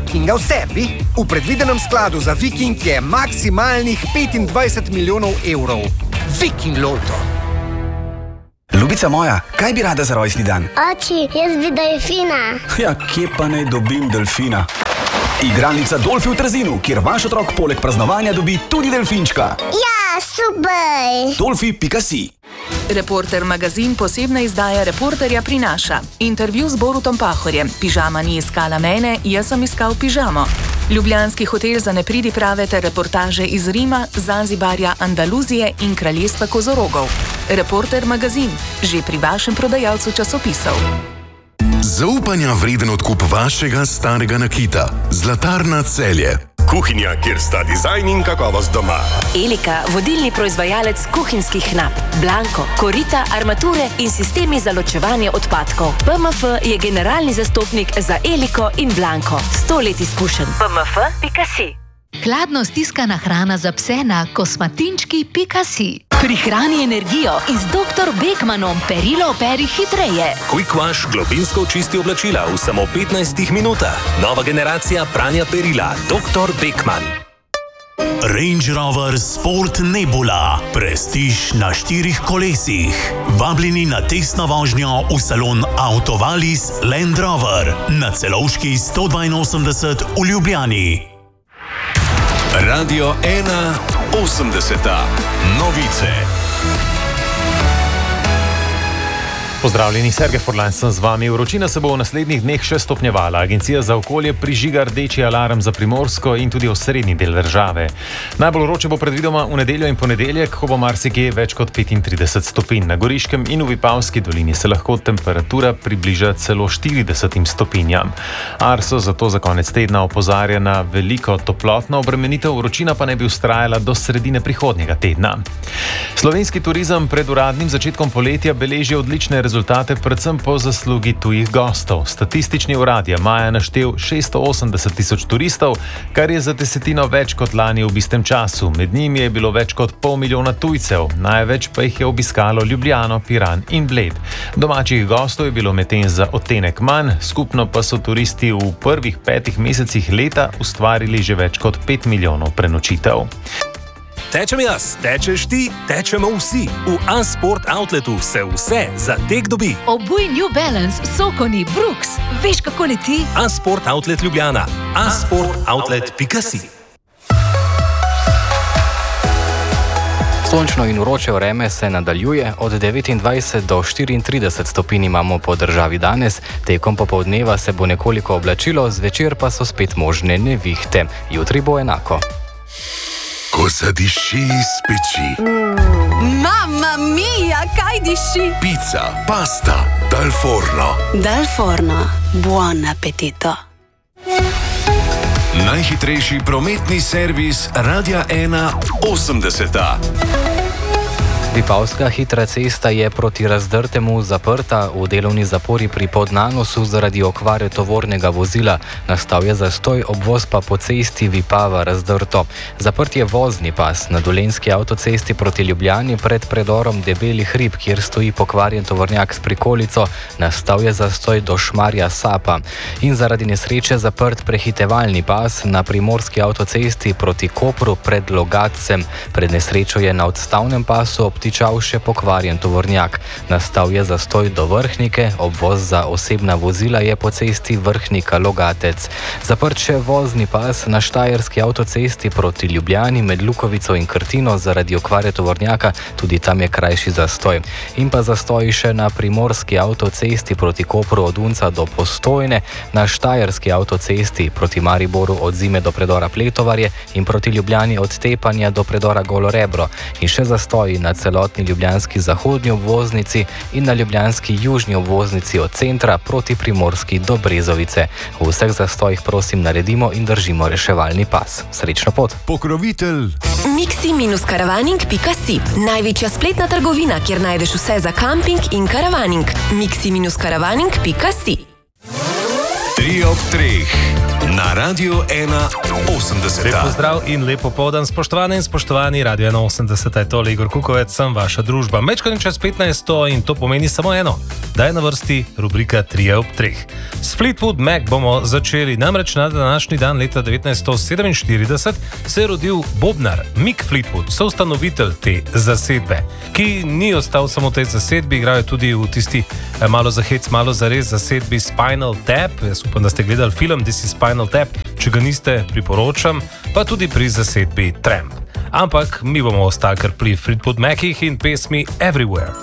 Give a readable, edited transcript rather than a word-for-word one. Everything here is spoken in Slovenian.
Vikinga v sebi? V predvidenem skladu za Viking je maksimalnih 25 milijonov evrov. Viking Loto. Ljubica moja, kaj bi rada za rojstni dan? Oči, jaz bi delfina. Ja, kje pa naj dobim delfina? Igralnica Dolfi v Trzinu, kjer vaš otrok poleg praznovanja dobi tudi delfinčka. Ja, super! Dolfi.si. Reporter magazin posebna izdaja Reporterja prinaša. Intervju z Borutom Pahorjem. Pižama ni iskala mene, jaz sem iskal pižamo. Ljubljanski hotel za nepridiprave ter reportaže iz Rima, Zanzibarja, Andaluzije in kraljestva kozorogov. Reporter magazin, že pri vašem prodajalcu časopisov. Zaupanja vreden odkup vašega starega nakita. Zlatarna Celje. Kuhinja, kjer sta dizajn in kakovost doma. Elika, vodilni proizvajalec kuhinjskih nap, Blanko, korita, armature in sistemi za ločevanje odpadkov. PMF je generalni zastopnik za Eliko in Blanko. 100 let izkušenj. PMF.si. Hladno stiskana hrana za pse na kosmatinčki.si. Prihrani energijo in z dr. Beckmanom perilo operi hitreje. Quick Wash globinsko očisti oblačila v samo 15 minutah. Nova generacija pranja perila. Dr. Beckman. Range Rover Sport Nebula. Prestiž na 4 kolesih. Vabljeni na testno vožnjo v salon Autovalis Land Rover na Celovški 182 v Ljubljani. Radio 1 80. Novice. Pozdravljeni, Sergej Forlan sem z vami. Vročina se bo v naslednjih dneh še stopnjevala. Agencija za okolje prižiga rdeči alarm za Primorsko in tudi osrednji del države. Najbolj vroče bo predvidoma v nedeljo in ponedeljek, ko bo marsikje več kot 35 stopinj. Na Goriškem in v Vipavski dolini se lahko temperatura približa celo 40 stopinjam. Arso zato za konec tedna opozarja na veliko toplotno obremenitev, vročina pa naj bi vztrajala do sredine prihodnjega tedna. Slovenski turizem pred uradnim začetkom poletja beleži odlične rezultate, predvsem po zaslugi tujih gostov. Statistični urad je maja naštel 680 tisoč turistov, kar je za desetino več kot lani v istem času. Med njimi je bilo več kot 500 000 tujcev, največ pa jih je obiskalo Ljubljano, Piran in Bled. Domačih gostov je bilo medtem za odtenek manj, skupno pa so turisti v prvih 5 mesecih leta ustvarili že več kot 5 milijonov prenočitev. Tečem jaz, tečeš ti, tečemo vsi. V A-Sport Outletu se vse za tek dobi. Obuj New Balance, Sokoni, Brooks. Veš, kako leti? A-Sport Outlet Ljubljana. A-sportoutlet.si. Sončno in vroče vreme se nadaljuje, od 29 do 34 stopinj imamo po državi danes, tekom popoldneva se bo nekoliko oblačilo, zvečer pa so spet možne nevihte. Jutri bo enako. Ko zadiši iz peči. Mamma mia, kaj diši? Pizza, pasta, dal forno. Dal forno, buon appetito. Najhitrejši prometni servis Radia 1 80. Vipavska hitra cesta je proti Razdrtemu zaprta, v delovni zapori pri Podnanosu zaradi okvare tovornega vozila. Nastal je zastoj, obvoz pa po cesti Vipava-Razdrto. Zaprt je vozni pas na Dolenjski avtocesti proti Ljubljani pred predorom Debeli hrib, kjer stoji pokvarjen tovornjak s prikolico. Nastal je zastoj do Šmarja Sapa. In zaradi nesreče zaprt prehitevalni pas na primorski avtocesti proti Kopru pred Logatcem. Pred nesrečo je na odstavnem pasu obtičal še pokvarjen tovornjak. Nastal je zastoj do Vrhnike, obvoz za osebna vozila je po cesti Vrhnika-Logatec. Zaprt še vozni pas na štajerski avtocesti proti Ljubljani med Lukovico in Krtino zaradi okvare tovornjaka, tudi tam je krajši zastoj. In pa zastoj še na primorski avtocesti proti Kopru od Unca do Postojne, na štajerski avtocesti proti Mariboru od Zime do predora Pletovarje in proti Ljubljani od Tepanja do predora Golorebro. In še zastoj na celotni ljubljanski zahodnji obvoznici in na ljubljanski južni obvoznici od centra proti Primorski do Brezovice. V vseh zastojih prosim naredimo in držimo reševalni pas. Srečno pot! Pokrovitelj Mixi-karavaning.si. Največja spletna trgovina, kjer najdeš vse za kamping in karavaning. Mixi-karavaning.si. 3 ob 3. Na Radio 81. Lep pozdrav in lepo povdan, spoštovane in spoštovani, Radio 81, je tole Igor Kukovec, sem vaša družba. Mečkaj čez 15 in to pomeni samo eno, da je na vrsti rubrika 3 ob 3. S Fleetwood Mac bomo začeli, namreč na današnji dan leta 1947 se je rodil bobnar Mick Fleetwood, soustanovitelj te zasedbe, ki ni ostal samo v tej zasedbi, igrajo tudi v tisti malo za hec, malo za res zasedbi Spinal Tap. Jaz upam, da ste gledali film This is Spinal Tap, če ga niste, priporočam, pa tudi pri zasedbi Tramp. Ampak mi bomo ostali kar pri Fleetwood Macih in pesmi Everywhere.